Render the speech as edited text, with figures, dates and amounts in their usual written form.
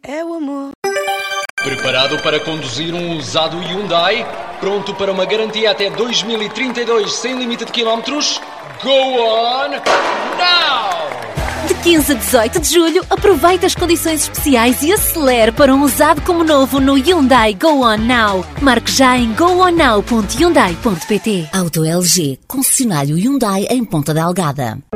É o amor. Preparado para conduzir um usado Hyundai? Pronto para uma garantia até 2032 sem limite de quilómetros? Go on now! De 15 a 18 de julho, aproveite as condições especiais e acelere para um usado como novo no Hyundai Go On Now. Marque já em gooonnow.hyundai.pt. Auto LG, concessionário Hyundai em Ponta Delgada.